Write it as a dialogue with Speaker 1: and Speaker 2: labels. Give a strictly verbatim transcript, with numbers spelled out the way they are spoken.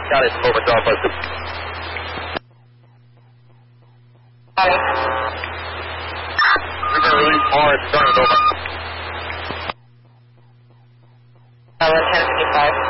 Speaker 1: Got it. Over. Southwest.
Speaker 2: Got it.
Speaker 1: We're going to release hard. Starting over.
Speaker 2: Uh, ten fifty-five.